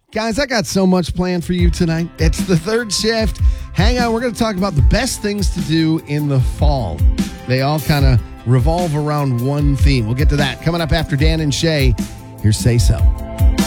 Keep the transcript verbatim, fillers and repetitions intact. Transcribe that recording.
Guys, I got so much planned for you tonight. It's the third shift. Hang on, we're going to talk about the best things to do in the fall. They all kind of revolve around one theme. We'll get to that coming up after Dan and Shay. Here's Say So.